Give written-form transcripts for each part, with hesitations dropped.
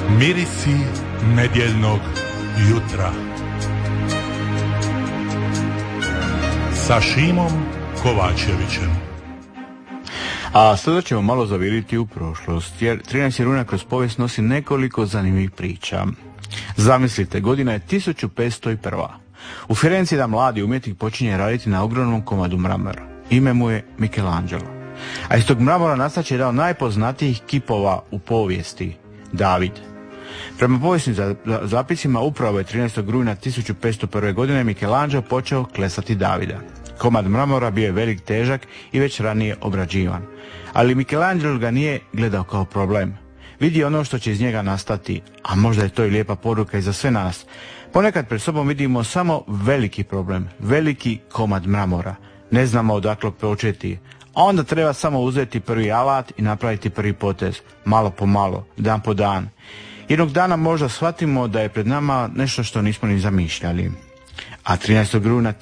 Mirisi nedjeljnog jutra sa Šimom Kovačevićem. A sada ćemo malo zaviriti u prošlost, jer 13. rujna kroz povijest nosi nekoliko zanimljivih priča. Zamislite, godina je 1501. U Firenci jedan mladi umjetnik počinje raditi na ogromnom komadu mramora. Ime mu je Michelangelo. A iz tog mramora nastaće jedan od najpoznatijih kipova u povijesti, David. Prema povijesnim zapisima upravo je 13. rujna 1501. godine Michelangelo počeo klesati Davida. Komad mramora bio je velik, težak i već ranije obrađivan. Ali Michelangelo ga nije gledao kao problem. Vidi ono što će iz njega nastati, a možda je to i lijepa poruka i za sve nas. Ponekad pred sobom vidimo samo veliki problem, veliki komad mramora. Ne znamo odakle početi, a onda treba samo uzeti prvi alat i napraviti prvi potez, malo po malo, dan po dan. Jednog dana možda shvatimo da je pred nama nešto što nismo ni zamišljali. A 13. rujna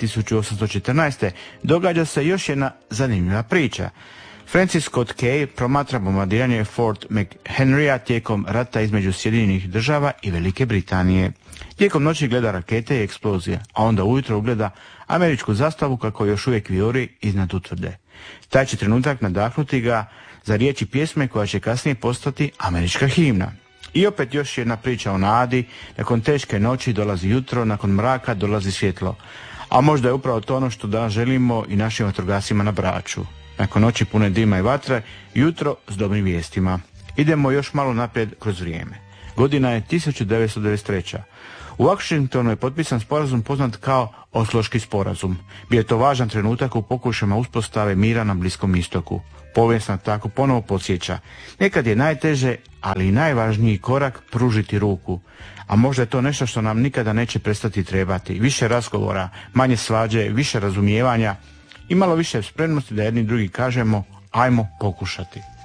1814. događa se još jedna zanimljiva priča. Francis Scott Key promatra bombardiranje Fort McHenrya tijekom rata između Sjedinjenih Država i Velike Britanije. Tijekom noći gleda rakete i eksplozije, a onda ujutro ugleda američku zastavu kako još uvijek vijori iznad utvrde. Taj će trenutak nadahnuti ga za riječi pjesme koja će kasnije postati američka himna. I opet još jedna priča o nadi, nakon teške noći dolazi jutro, nakon mraka dolazi svjetlo. A možda je upravo to ono što danas želimo i našim vatrogascima na Braču. Nakon noći pune dima i vatre, jutro s dobrim vijestima. Idemo još malo naprijed kroz vrijeme. Godina je 1993. U Washingtonu je potpisan sporazum poznat kao Osloški sporazum. Bio je to važan trenutak u pokušajima uspostave mira na Bliskom istoku. Povijest nam tako ponovo podsjeća. Nekad je najteže, ali i najvažniji korak pružiti ruku. A možda je to nešto što nam nikada neće prestati trebati. Više razgovora, manje svađe, više razumijevanja i malo više spremnosti da jedni drugi kažemo ajmo pokušati.